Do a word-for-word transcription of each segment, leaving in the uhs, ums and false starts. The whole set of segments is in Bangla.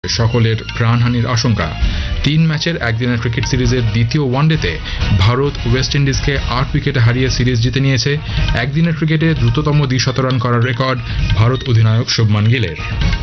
সকলের প্রাণহানির আশঙ্কা। তিন ম্যাচের একদিনের ক্রিকেট সিরিজের দ্বিতীয় ওয়ানডেতে ভারত ওয়েস্ট ইন্ডিজকে আট উইকেটে হারিয়ে সিরিজ জিতে নিয়েছে। একদিনের ক্রিকেটে দ্রুততম দ্বিশত রান করার রেকর্ড ভারত অধিনায়ক শুভমান গিলের।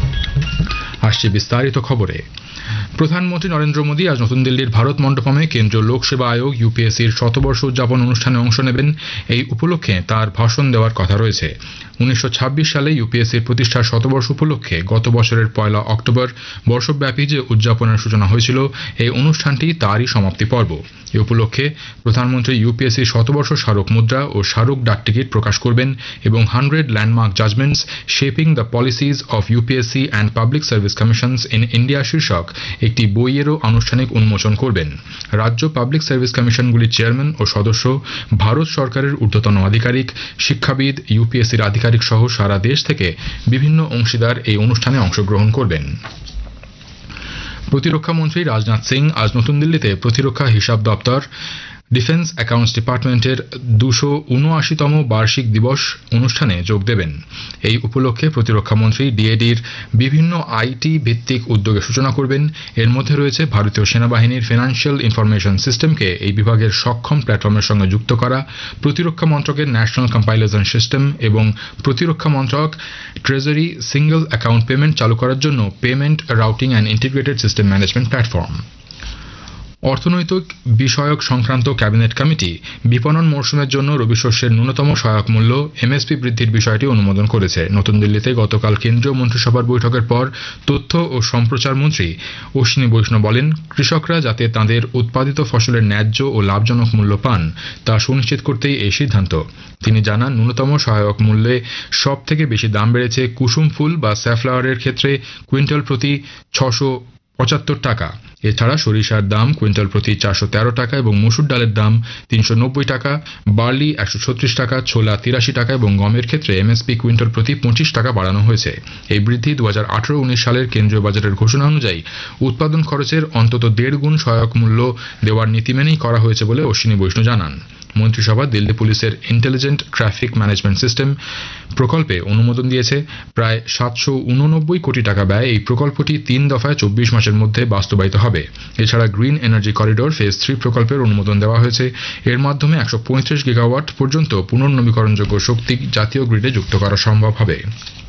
আসছে বিস্তারিত খবরে। প্রধানমন্ত্রী নরেন্দ্র মোদী আজ নতুন দিল্লির ভারত মণ্ডপমে কেন্দ্রীয় লোকসেবা আয়োগ ইউপিএসসির শতবর্ষ উদযাপন অনুষ্ঠানে অংশ নেবেন। এই উপলক্ষে তার ভাষণ দেওয়ার কথা রয়েছে। উনিশশো ছাব্বিশ সালে ইউপিএসসির প্রতিষ্ঠার শতবর্ষ উপলক্ষে গত বছরের পয়লা অক্টোবর বর্ষব্যাপী যে উদযাপনের সূচনা হয়েছিল, এই অনুষ্ঠানটি তারই সমাপ্তি পর্ব। এ উপলক্ষে প্রধানমন্ত্রী ইউপিএসসির শতবর্ষ স্মারক মুদ্রা ও স্মারক ডাকটিকিট প্রকাশ করবেন এবং hundred landmark judgements shaping the policies of UPSC and public service commissions in India শীর্ষক একটি বইয়েরও আনুষ্ঠানিক উন্মোচন করবেন। রাজ্য পাবলিক সার্ভিস কমিশনগুলির চেয়ারম্যান ও সদস্য, ভারত সরকারের ঊর্ধ্বতন আধিকারিক, শিক্ষাবিদ, ইউপিএসসির আধিকারিক সহ সারা দেশ থেকে বিভিন্ন অংশীদার এই অনুষ্ঠানে অংশগ্রহণ করবেন। প্রতিরক্ষা মন্ত্রী রাজনাথ সিং আজ নতুন দিল্লিতে প্রতিরক্ষা হিসাব দপ্তর ডিফেন্স অ্যাকাউন্টস ডিপার্টমেন্টের দুশো উনআশিতম বার্ষিক দিবস অনুষ্ঠানে যোগ দেবেন। এই উপলক্ষে প্রতিরক্ষা মন্ত্রী ডিএডির বিভিন্ন আইটি ভিত্তিক উদ্যোগের সূচনা করবেন। এর মধ্যে রয়েছে ভারতীয় সেনাবাহিনীর ফিনান্সিয়াল ইনফরমেশন সিস্টেমকে এই বিভাগের সক্ষম প্ল্যাটফর্মের সঙ্গে যুক্ত করা, প্রতিরক্ষা মন্ত্রকের ন্যাশনাল কম্পাইলেশন সিস্টেম এবং প্রতিরক্ষা মন্ত্রক ট্রেজারি সিঙ্গল অ্যাকাউন্ট পেমেন্ট চালু করার জন্য payment routing and integrated system management platform. অর্থনৈতিক বিষয়ক সংক্রান্ত ক্যাবিনেট কমিটি বিপণন মৌসুমের জন্য রবি শস্যের ন্যূনতম সহায়ক মূল্য এমএসপি বৃদ্ধির বিষয়টি অনুমোদন করেছে। নতুন দিল্লিতে গতকাল কেন্দ্রীয় মন্ত্রিসভার বৈঠকের পর তথ্য ও সম্প্রচার মন্ত্রী অশ্বিনী বৈষ্ণব বলেন, কৃষকরা যাতে তাঁদের উৎপাদিত ফসলের ন্যায্য ও লাভজনক মূল্য পান তা সুনিশ্চিত করতেই এই সিদ্ধান্ত। তিনি জানান, ন্যূনতম সহায়ক মূল্যে সব থেকে বেশি দাম বেড়েছে কুসুম ফুল বা স্যাফ্লাওয়ারের ক্ষেত্রে কুইন্টাল প্রতি ছশো পঁচাত্তর টাকা। এছাড়া সরিষার দাম কুইন্টাল প্রতি চারশো তেরো টাকা এবং মসুর ডালের দাম তিনশো নব্বই টাকা, বার্লি একশো ছত্রিশ টাকা, ছোলা তিরাশি টাকা এবং গমের ক্ষেত্রে এমএসপি কুইন্টাল প্রতি পঁচিশ টাকা বাড়ানো হয়েছে। এই বৃদ্ধি দু হাজার আঠারো উনিশ সালের কেন্দ্রীয় বাজেটের ঘোষণা অনুযায়ী উৎপাদন খরচের অন্তত দেড় গুণ সহায়ক মূল্য দেওয়ার নীতি মেনেই করা হয়েছে বলে অশ্বিনী বৈষ্ণব জানান। মন্ত্রিসভা দিল্লি পুলিশের ইন্টেলিজেন্ট ট্রাফিক ম্যানেজমেন্ট সিস্টেম প্রকল্পে অনুমোদন দিয়েছে। প্রায় সাতশো উননব্বই কোটি টাকা ব্যয়ে এই প্রকল্পটি তিন দফায় চব্বিশ মাসের মধ্যে বাস্তবায়িত হবে। এছাড়া green energy corridor phase three প্রকল্পের অনুমোদন দেওয়া হয়েছে। এর মাধ্যমে একশো পঁয়ত্রিশ গিগাওয়াট পর্যন্ত পুনর্নবীকরণযোগ্য শক্তি জাতীয় গ্রিডে যুক্ত করা সম্ভব হবে।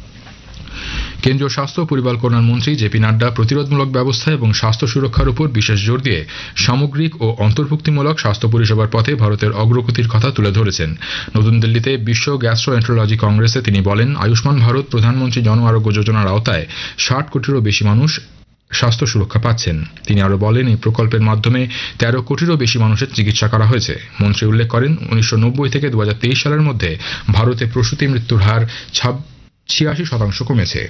কেন্দ্রীয় স্বাস্থ্য ও পরিবার কল্যাণ মন্ত্রী জেপি নাড্ডা প্রতিরোধমূলক ব্যবস্থা এবং স্বাস্থ্য সুরক্ষার উপর বিশেষ জোর দিয়ে সামগ্রিক ও অন্তর্ভুক্তিমূলক স্বাস্থ্য পরিষেবার পথে ভারতের অগ্রগতির কথা তুলে ধরেছেন। নতুন দিল্লিতে বিশ্ব গ্যাস্ট্রোএন্টারোলজি কংগ্রেসে তিনি বলেন, আয়ুষ্মান ভারত প্রধানমন্ত্রী জন আরোগ্য যোজনার আওতায় ষাট কোটিরও বেশি মানুষ স্বাস্থ্য সুরক্ষা পাচ্ছেন। তিনি আরও বলেন, এই প্রকল্পের মাধ্যমে তেরো কোটিরও বেশি মানুষের চিকিৎসা করা হয়েছে। মন্ত্রী উল্লেখ করেন, উনিশশো নব্বই থেকে দু হাজার তেইশ সালের মধ্যে ভারতে প্রসূতি মৃত্যুর হার ছিয়াশি শতাংশ কমেছে।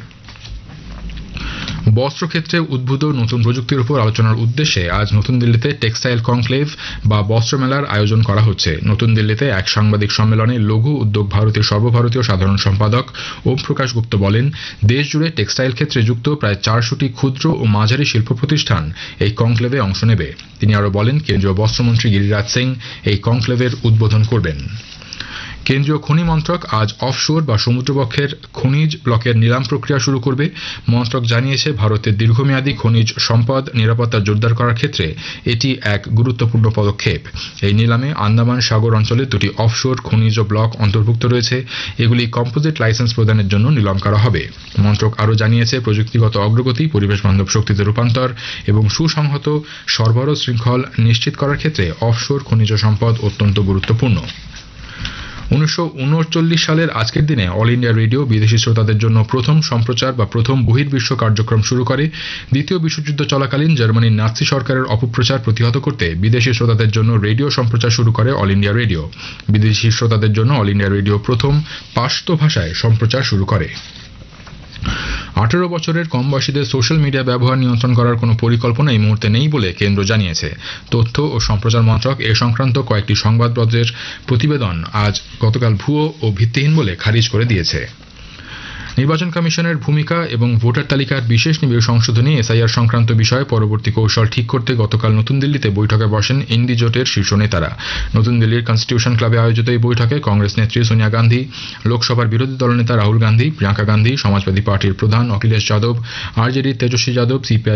বস্ত্রক্ষেত্রে উদ্ভূত নতুন প্রযুক্তির উপর আলোচনার উদ্দেশ্যে আজ নতুন দিল্লিতে টেক্সটাইল কনক্লেভ বা বস্ত্র মেলার আয়োজন করা হচ্ছে। নতুন দিল্লিতে এক সাংবাদিক সম্মেলনে লঘু উদ্যোগ ভারতীয় সর্বভারতীয় সাধারণ সম্পাদক ওম প্রকাশ গুপ্ত বলেন, দেশ জুড়ে টেক্সটাইল ক্ষেত্রে যুক্ত প্রায় চারশোটি ক্ষুদ্র ও মাঝারি শিল্প প্রতিষ্ঠান এই কনক্লেভে অংশ নেবে। তিনি আরও বলেন, কেন্দ্রীয় বস্ত্রমন্ত্রী গিরিরাজ সিং এই কনক্লেভের উদ্বোধন করবেন। কেন্দ্রীয় খনি মন্ত্রক আজ অফশোর বা সমুদ্রবক্ষের খনিজ ব্লকের নিলাম প্রক্রিয়া শুরু করবে। মন্ত্রক জানিয়েছে, ভারতের দীর্ঘমেয়াদী খনিজ সম্পদ নিরাপত্তা জোরদার করার ক্ষেত্রে এটি এক গুরুত্বপূর্ণ পদক্ষেপ। এই নিলামে আন্দামান সাগর অঞ্চলের দুটি অফশোর খনিজ ব্লক অন্তর্ভুক্ত রয়েছে। এগুলি কম্পোজিট লাইসেন্স প্রদানের জন্য নিলাম করা হবে। মন্ত্রক আরও জানিয়েছে, প্রযুক্তিগত অগ্রগতি, পরিবেশ বান্ধব শক্তিতে রূপান্তর এবং সুসংহত সরবরাহ শৃঙ্খল নিশ্চিত করার ক্ষেত্রে অফশোর খনিজ সম্পদ অত্যন্ত গুরুত্বপূর্ণ। উনিশশো উনচল্লিশ সালের আজকের দিনে অল ইন্ডিয়া রেডিও বিদেশি শ্রোতাদের জন্য প্রথম সম্প্রচার বা প্রথম বহির্বিশ্ব কার্যক্রম শুরু করে। দ্বিতীয় বিশ্বযুদ্ধ চলাকালীন জার্মানির নাৎসি সরকারের অপপ্রচার প্রতিহত করতে বিদেশি শ্রোতাদের জন্য রেডিও সম্প্রচার শুরু করে অল ইন্ডিয়া রেডিও। বিদেশি শ্রোতাদের জন্য অল ইন্ডিয়া রেডিও প্রথম পাশতো ভাষায় সম্প্রচার শুরু করে। আঠারো বছরের কম বয়সীদের সোশ্যাল মিডিয়া ব্যবহার নিয়ন্ত্রণ করার কোনো পরিকল্পনা এই মুহূর্তে নেই বলে কেন্দ্র জানিয়েছে। তথ্য ও সম্প্রচার মন্ত্রক এ সংক্রান্ত কয়েকটি সংবাদপত্রের প্রতিবেদন আজ গতকাল ভুয়ো ও ভিত্তিহীন বলে খারিজ করে দিয়েছে। নির্বাচন কমিশনের ভূমিকা এবং ভোটার তালিকার বিশেষ নিবিড় সংশোধনী এসআইআর সংক্রান্ত বিষয়ে পরবর্তী কৌশল ঠিক করতে গতকাল নতুন দিল্লিতে বৈঠকে বসেন ইন্ডি জোটের শীর্ষ নেতারা। নতুন দিল্লির কনস্টিটিউশন ক্লাবে আয়োজিত এই বৈঠকে কংগ্রেস নেত্রী সোনিয়া গান্ধী, লোকসভার বিরোধী দলনেতা রাহুল গান্ধী, প্রিয়াঙ্কা গান্ধী, সমাজবাদী পার্টির প্রধান অখিলেশ যাদব, আরজেডির তেজস্বী যাদব, সিপিআই